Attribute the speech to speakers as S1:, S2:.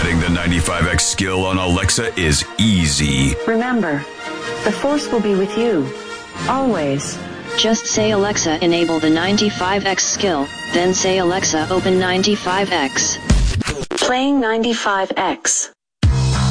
S1: Adding the 95X skill on Alexa is easy.
S2: Remember, the Force will be with you. Always.
S3: Just say Alexa enable the 95X skill, then say Alexa open 95X.
S2: Playing 95X.